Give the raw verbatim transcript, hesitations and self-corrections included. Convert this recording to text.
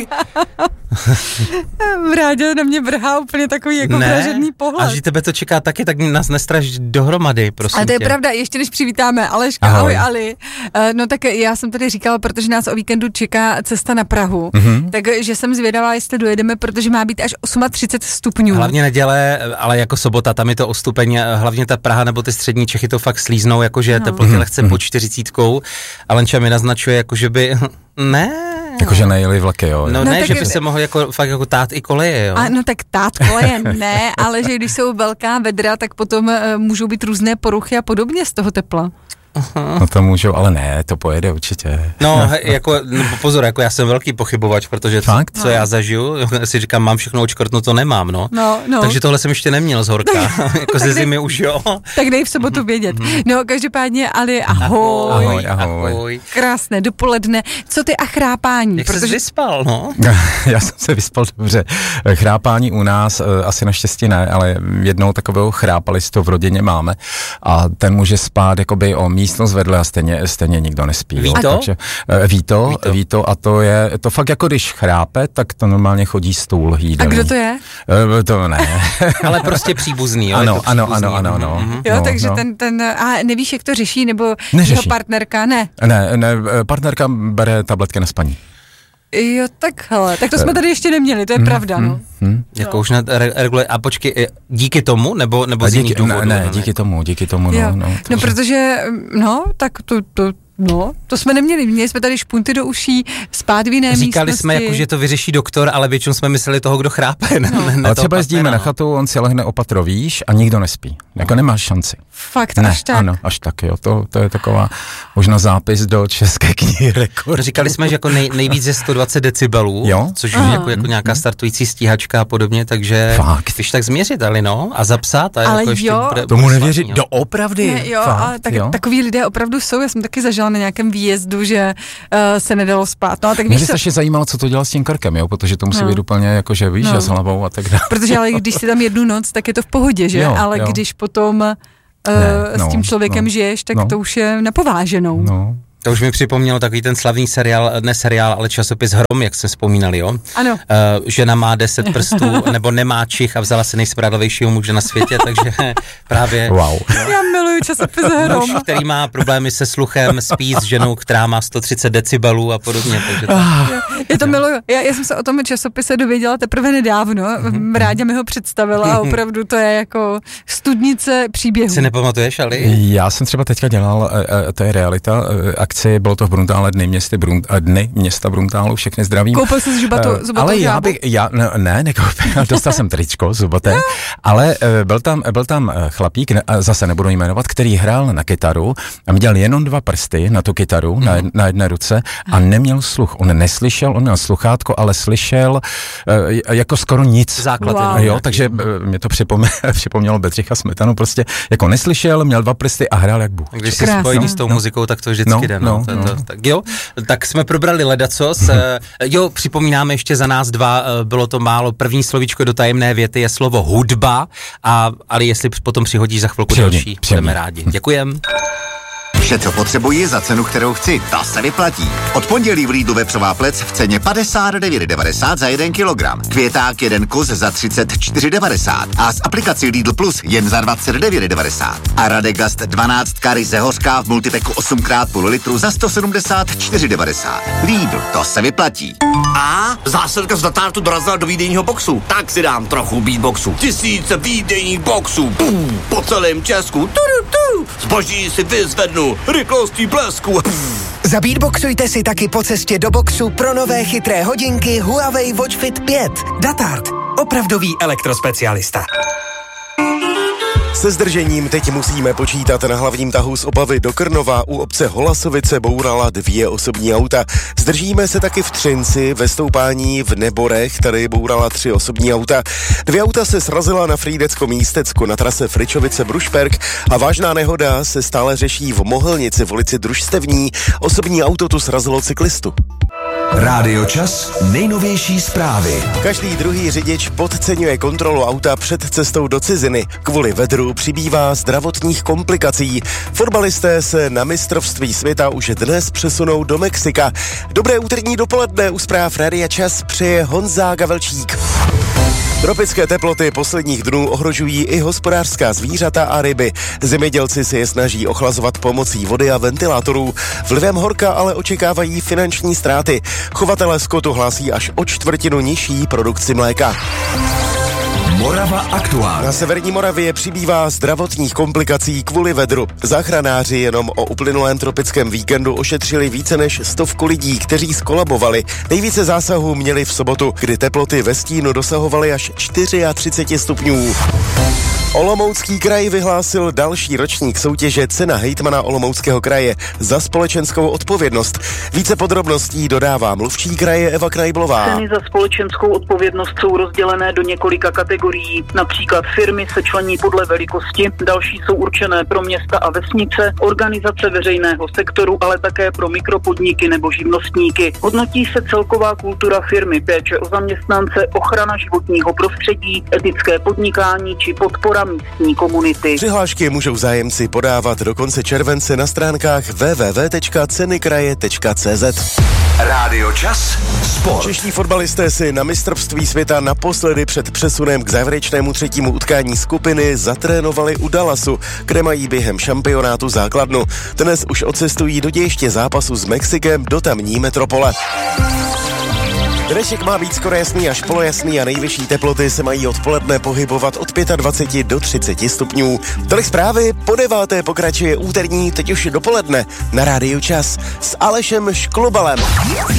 ahoj. Vrádě na mě vrhá úplně takový jako vražedný pohled. A že tebe to čeká taky, tak nás nestraž dohromady, prosím tě. A to je tě. Pravda, ještě než přivítáme Aleška, ahoj, ahoj Ali. No tak já jsem tady říkala, protože nás o víkendu čeká cesta na Prahu, mm-hmm. takže jsem zvědavá, jestli dojedeme, protože má být až třicet osm stupňů. Hlavně neděle, ale jako sobota, tam je to o stupeň, hlavně ta Praha nebo ty střední Čechy to fakt slíznou, jakože no. teploty lehce mm-hmm. po čtyřicítkou, a Lenča mi naznačuje, jakože by, ne. Jakože nejeli vlaky, jo. No, no ne, tak že by se mohl jako, fakt jako tát i koleje, jo. A no tak tát koleje ne, ale že když jsou velká vedra, tak potom uh, můžou být různé poruchy a podobně z toho tepla. Aha. No to můžou, ale ne, to pojede určitě. No, jako, no pozor, jako já jsem velký pochybovač, protože co, co já zažiju, já si říkám, mám všechno očkrtno, to nemám, no. no, no. Takže tohle jsem ještě neměl z horka, jako ze zimy už jo. Tak dej v sobotu vědět. No, každopádně, Ali, ahoj. Ahoj, ahoj. ahoj. Krásné dopoledne. Co ty a chrápání? Jak protože... jsi vyspal, no? Já jsem se vyspal dobře. Chrápání u nás asi naštěstí ne, ale jednou takového chrápalistu v rodině máme a ten může spát jakoby o místnost vedle a stejně, stejně nikdo nespí. Ví to? Takže, ví to, ví to, ví to a to je, to fakt jako když chrápe, tak to normálně chodí stůl jídelný. A kdo to je? E, to ne. Ale prostě příbuzný, jo? Ano, příbuzný. ano, ano, ano, ano. Mm-hmm. Jo, no, takže no. ten, ten, a nevíš, jak to řeší, nebo Neřeší. jeho partnerka, ne? Ne, ne, partnerka bere tabletky na spaní. Jo, tak hele, tak to jsme tady ještě neměli, to je hmm, pravda, hmm, no. Hmm. Jako už na reguluje, a počkej, díky tomu, nebo, nebo z jiných důvodů? Ne, ne, díky tomu, díky tomu, jo. no. No, no protože, no, tak to, to, no, to jsme neměli, měli jsme tady špunty do uší, spát v jiné místnosti. Říkali jsme, jako, že to vyřeší doktor, ale většinou jsme mysleli toho, kdo chrápe. Ne, no. ne, ne ale třeba partnera, jezdíme na chatu, on si lehne opatro, víš, a nikdo nespí. Jako nemáš šanci. Fakt, ne, až tak? Ano, až tak, jo, to, to je taková možná zápis do české knihy rekordů. Říkali jsme, že jako nej, nejvíc je sto dvacet decibelů, jo? což je jako, jako nějaká startující stíhačka a podobně, takže fakt. Když tak změřit, ale no, a zapsat. A ale jako ještě jo. bude, tomu bude nevěřit, svatý, doopravdy. Ne, jo, fakt, ale tak, jo? takový lidé opravdu jsou, já jsem taky zažila na nějakém výjezdu, že uh, se nedalo spát. No, tak Mě víš, by strašně zajímalo, co to dělá s tím krkem, jo, protože to musí no. být úplně jako, že víš, no. s hlavou a tak dále. Protože ale když jsi tam jednu noc, tak je to v pohodě, že? Jo, ale jo. když potom uh, ne, no, s tím člověkem no, žiješ, tak no. to už je napováženou. No. To už mi připomnělo takový ten slavný seriál, ne seriál, ale časopis Hrom, jak jsme vzpomínali, jo? Ano. Uh, žena má deset prstů, nebo nemá čich a vzala si nejspravedlivějšího muže na světě, takže právě... Wow. Já miluju časopis Hrom. Muž, který má problémy se sluchem, spí s ženou, která má sto třicet decibelů a podobně, takže to... Já to miluju. Já, já jsem se o tom časopise dověděla teprve nedávno. Mm-hmm. Ráďa mi ho představila a opravdu to je jako studnice příběhu. Si nepamatuješ, Ali? Já jsem třeba teďka dělal, to je realita, akci, bylo to v Bruntále, dny, městy Brunt, dny města Bruntálu, všechny zdravím. Koupil jsi zubatou, zubatou ale já žábu? bych, já, ne, ne nekoupil, dostal jsem tričko zubaté, ale byl tam, byl tam chlapík, zase nebudu jmenovat, který hrál na kytaru a měl jenom dva prsty na tu kytaru, mm. na, na jedné ruce a neměl sluch. On neslyšel, on měl sluchátko, ale slyšel jako skoro nic. Základ. Wow. Jo, takže mě to připomnělo, připomnělo Bedřicha Smetanu, prostě jako neslyšel, měl dva prsty a hrál jak Bůh. Když jsi spojený s tou muzikou, tak to vždycky no, jde. No, to, no. To, tak jo, tak jsme probrali ledacos. Jo, připomínáme ještě za nás dva, bylo to málo, první slovíčko do tajemné věty je slovo hudba, a, ale jestli potom přihodíš za chvilku Přihodí, další, přihodí. budeme rádi. Děkujem. Vše, co potřebuji za cenu, kterou chci, ta se vyplatí. Od pondělí v Lidlu vepřová plec v ceně padesát devět devadesát za jeden kilogram. Květák jeden kus za třicet čtyři devadesát a z aplikací Lidl Plus jen za dvacet devět devadesát. A Radegast dvanáct ryze hořká v multipeku osm krát půl litru za sto sedmdesát čtyři devadesát. Lidl, to se vyplatí. A zásilka z datártu dorazila do výdejního boxu. Tak si dám trochu beatboxu. Tisíce výdejních boxů. Pum, po celém Česku. Tudu, tu. Zboží si vyzvednu. Rychlostí blesku. Zabeatboxujte si taky po cestě do boxu pro nové chytré hodinky Huawei Watch Fit pět. Datard. Opravdový elektrospecialista. Se zdržením teď musíme počítat. Na hlavním tahu z Opavy do Krnova u obce Holasovice bourala dvě osobní auta. Zdržíme se taky v Třinci, ve Stoupání v Neborech, tady bourala tři osobní auta. Dvě auta se srazila na Frýdecko-Místecku na trase Fričovice-Brušperk a vážná nehoda se stále řeší v Mohelnici v ulici Družstevní. Osobní auto tu srazilo cyklistu. Rádio Čas, nejnovější zprávy. Každý druhý řidič podceňuje kontrolu auta před cestou do ciziny. Kvůli vedru přibývá zdravotních komplikací. Fotbalisté se na mistrovství světa už dnes přesunou do Mexika. Dobré úterní dopoledne u zpráv Rádia Čas přeje Honza Gavelčík. Tropické teploty posledních dnů ohrožují i hospodářská zvířata a ryby. Zemědělci si je snaží ochlazovat pomocí vody a ventilátorů. Vlivem horka ale očekávají finanční ztráty. Chovatelé skotu hlásí až o čtvrtinu nižší produkci mléka. Morava aktuálně. Na severní Moravě přibývá zdravotních komplikací kvůli vedru. Záchranáři jenom o uplynulém tropickém víkendu ošetřili více než stovku lidí, kteří skolabovali. Nejvíce zásahů měli v sobotu, kdy teploty ve stínu dosahovaly až třicet čtyři stupňů. Olomoucký kraj vyhlásil další ročník soutěže Cena hejtmana Olomouckého kraje za společenskou odpovědnost. Více podrobností dodává mluvčí kraje Eva Krajblová. Ceny za společenskou odpovědnost jsou rozdělené do několika kategorií. Například firmy se člení podle velikosti, další jsou určené pro města a vesnice, organizace veřejného sektoru, ale také pro mikropodniky nebo živnostníky. Hodnotí se celková kultura firmy, péče o zaměstnance, ochrana životního prostředí, etické podnikání či podpora místní komunity. Přihlášky můžou zájemci podávat do konce července na stránkách w w w tečka ceny kraje tečka c z. Rádio Čas, sport. Čeští fotbalisté si na mistrovství světa naposledy před přesunem k závěrečnému třetímu utkání skupiny zatrénovali u Dallasu, kde mají během šampionátu základnu. Dnes už odcestují do dějiště zápasu s Mexikem do tamní metropole. Dnešek má být skoro jasný až polojasný a nejvyšší teploty se mají odpoledne pohybovat od dvacet pět do třiceti stupňů. Tolik zprávy, po deváté pokračuje úterní, teď už dopoledne na Rádiu Čas s Alešem Šklubalem.